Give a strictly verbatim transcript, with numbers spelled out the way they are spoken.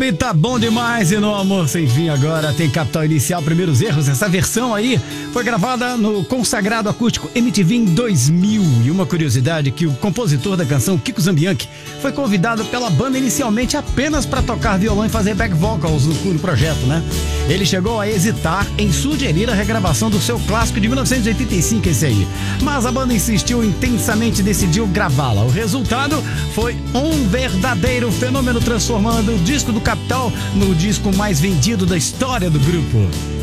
Clube tá bom demais e no Amor Sem Fim agora tem Capital Inicial, Primeiros Erros. Essa versão aí foi gravada no consagrado acústico M T V em dois mil. E uma curiosidade que o compositor da canção, Kiko Zambianchi, foi convidado pela banda inicialmente apenas para tocar violão e fazer back vocals no, no projeto, né? Ele chegou a hesitar em sugerir a regravação do seu clássico de mil novecentos e oitenta e cinco, esse aí. Mas a banda insistiu intensamente e decidiu gravá-la. O resultado foi um verdadeiro fenômeno, transformando o disco do Capital no disco mais vendido da história do grupo.